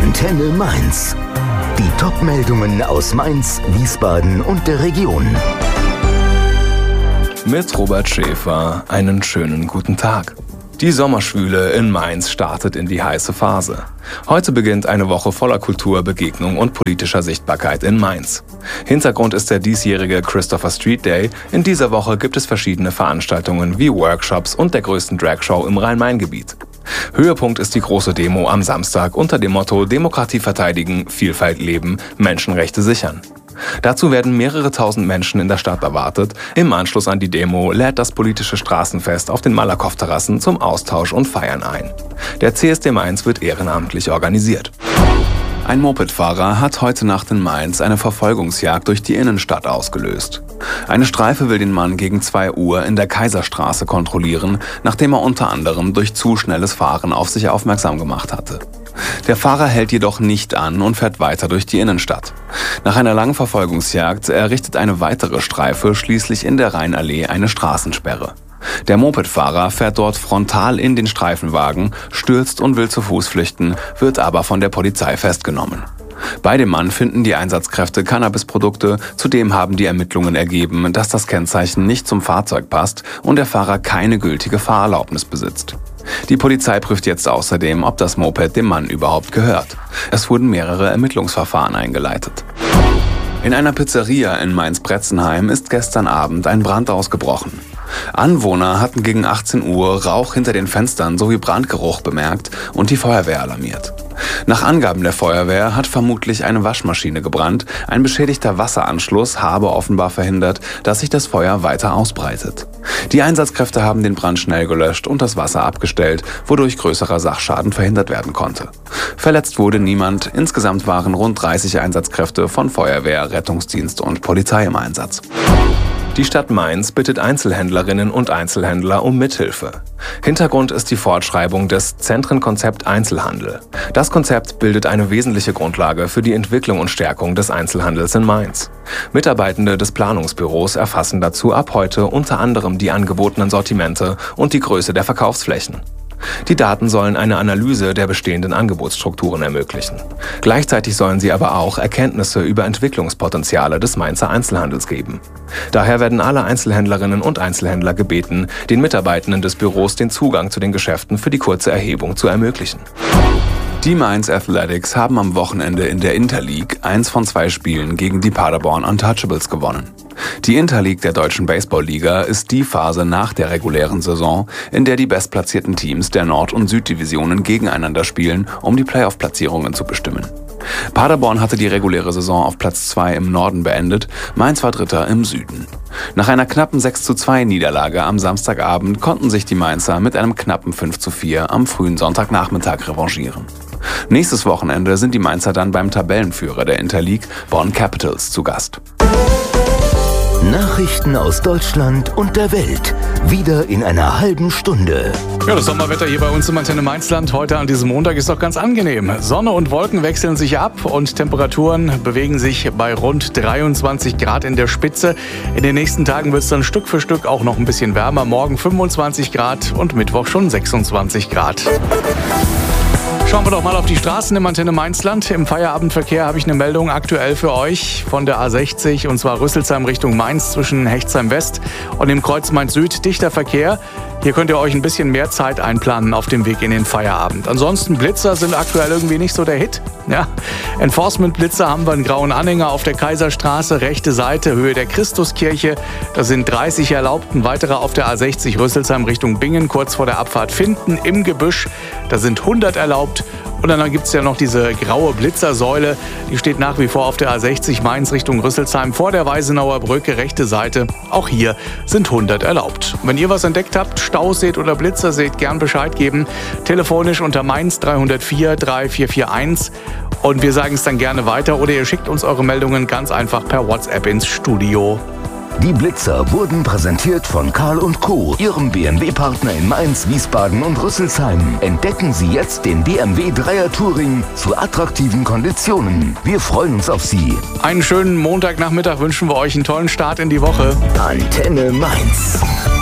Antenne Mainz. Die Top-Meldungen aus Mainz, Wiesbaden und der Region. Mit Robert Schäfer einen schönen guten Tag. Die Sommerschwüle in Mainz startet in die heiße Phase. Heute beginnt eine Woche voller Kultur, Begegnung und politischer Sichtbarkeit in Mainz. Hintergrund ist der diesjährige Christopher Street Day. In dieser Woche gibt es verschiedene Veranstaltungen wie Workshops und der größten Dragshow im Rhein-Main-Gebiet. Höhepunkt ist die große Demo am Samstag unter dem Motto Demokratie verteidigen, Vielfalt leben, Menschenrechte sichern. Dazu werden mehrere tausend Menschen in der Stadt erwartet. Im Anschluss an die Demo lädt das politische Straßenfest auf den Malakoff-Terrassen zum Austausch und Feiern ein. Der CSD Mainz wird ehrenamtlich organisiert. Ein Mopedfahrer hat heute Nacht in Mainz eine Verfolgungsjagd durch die Innenstadt ausgelöst. Eine Streife will den Mann gegen 2 Uhr in der Kaiserstraße kontrollieren, nachdem er unter anderem durch zu schnelles Fahren auf sich aufmerksam gemacht hatte. Der Fahrer hält jedoch nicht an und fährt weiter durch die Innenstadt. Nach einer langen Verfolgungsjagd errichtet eine weitere Streife schließlich in der Rheinallee eine Straßensperre. Der Mopedfahrer fährt dort frontal in den Streifenwagen, stürzt und will zu Fuß flüchten, wird aber von der Polizei festgenommen. Bei dem Mann finden die Einsatzkräfte Cannabisprodukte, zudem haben die Ermittlungen ergeben, dass das Kennzeichen nicht zum Fahrzeug passt und der Fahrer keine gültige Fahrerlaubnis besitzt. Die Polizei prüft jetzt außerdem, ob das Moped dem Mann überhaupt gehört. Es wurden mehrere Ermittlungsverfahren eingeleitet. In einer Pizzeria in Mainz-Bretzenheim ist gestern Abend ein Brand ausgebrochen. Anwohner hatten gegen 18 Uhr Rauch hinter den Fenstern sowie Brandgeruch bemerkt und die Feuerwehr alarmiert. Nach Angaben der Feuerwehr hat vermutlich eine Waschmaschine gebrannt. Ein beschädigter Wasseranschluss habe offenbar verhindert, dass sich das Feuer weiter ausbreitet. Die Einsatzkräfte haben den Brand schnell gelöscht und das Wasser abgestellt, wodurch größerer Sachschaden verhindert werden konnte. Verletzt wurde niemand. Insgesamt waren rund 30 Einsatzkräfte von Feuerwehr, Rettungsdienst und Polizei im Einsatz. Die Stadt Mainz bittet Einzelhändlerinnen und Einzelhändler um Mithilfe. Hintergrund ist die Fortschreibung des Zentrenkonzept Einzelhandel. Das Konzept bildet eine wesentliche Grundlage für die Entwicklung und Stärkung des Einzelhandels in Mainz. Mitarbeitende des Planungsbüros erfassen dazu ab heute unter anderem die angebotenen Sortimente und die Größe der Verkaufsflächen. Die Daten sollen eine Analyse der bestehenden Angebotsstrukturen ermöglichen. Gleichzeitig sollen sie aber auch Erkenntnisse über Entwicklungspotenziale des Mainzer Einzelhandels geben. Daher werden alle Einzelhändlerinnen und Einzelhändler gebeten, den Mitarbeitenden des Büros den Zugang zu den Geschäften für die kurze Erhebung zu ermöglichen. Die Mainz Athletics haben am Wochenende in der Interleague 1 von 2 Spielen gegen die Paderborn Untouchables gewonnen. Die Interleague der Deutschen Baseball-Liga ist die Phase nach der regulären Saison, in der die bestplatzierten Teams der Nord- und Süddivisionen gegeneinander spielen, um die Playoff-Platzierungen zu bestimmen. Paderborn hatte die reguläre Saison auf Platz 2 im Norden beendet, Mainz war Dritter im Süden. Nach einer knappen 6:2 Niederlage am Samstagabend konnten sich die Mainzer mit einem knappen 5:4 am frühen Sonntagnachmittag revanchieren. Nächstes Wochenende sind die Mainzer dann beim Tabellenführer der Interleague, Bonn Capitals, zu Gast. Nachrichten aus Deutschland und der Welt. Wieder in einer halben Stunde. Ja, das Sommerwetter hier bei uns im Antenne Mainzland heute an diesem Montag ist doch ganz angenehm. Sonne und Wolken wechseln sich ab und Temperaturen bewegen sich bei rund 23 Grad in der Spitze. In den nächsten Tagen wird es dann Stück für Stück auch noch ein bisschen wärmer. Morgen 25 Grad und Mittwoch schon 26 Grad. Schauen wir doch mal auf die Straßen im Antenne Mainzland. Im Feierabendverkehr habe ich eine Meldung aktuell für euch von der A60 und zwar Rüsselsheim Richtung Mainz zwischen Hechtsheim West und dem Kreuz Mainz Süd. Dichter Verkehr. Hier könnt ihr euch ein bisschen mehr Zeit einplanen auf dem Weg in den Feierabend. Ansonsten Blitzer sind aktuell irgendwie nicht so der Hit. Ja. Enforcement-Blitzer haben wir einen grauen Anhänger auf der Kaiserstraße, rechte Seite, Höhe der Christuskirche. Da sind 30 erlaubt. Ein weiterer auf der A60 Rüsselsheim Richtung Bingen, kurz vor der Abfahrt Finden im Gebüsch. Da sind 100 erlaubt. Und dann gibt es ja noch diese graue Blitzersäule, die steht nach wie vor auf der A60 Mainz Richtung Rüsselsheim vor der Weisenauer Brücke, rechte Seite. Auch hier sind 100 erlaubt. Wenn ihr was entdeckt habt, Staus seht oder Blitzer seht, gern Bescheid geben. Telefonisch unter Mainz 304 3441 und wir sagen es dann gerne weiter oder ihr schickt uns eure Meldungen ganz einfach per WhatsApp ins Studio. Die Blitzer wurden präsentiert von Karl & Co., Ihrem BMW-Partner in Mainz, Wiesbaden und Rüsselsheim. Entdecken Sie jetzt den BMW 3er Touring zu attraktiven Konditionen. Wir freuen uns auf Sie. Einen schönen Montagnachmittag wünschen wir euch, einen tollen Start in die Woche. Antenne Mainz.